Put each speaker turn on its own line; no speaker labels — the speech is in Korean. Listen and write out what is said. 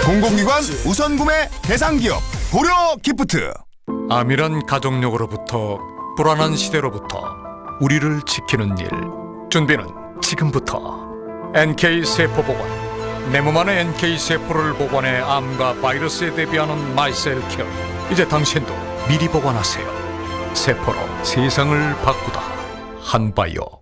공공기관 우선 구매 대상 기업 고려 기프트.
암이란 가족력으로부터 불안한 시대로부터 우리를 지키는 일. 준비는 지금부터. NK세포보건. 내 몸 안에 NK세포를 보관해 암과 바이러스에 대비하는 마이셀케어. 이제 당신도 미리 보관하세요. 세포로 세상을 바꾸다. 한바이오.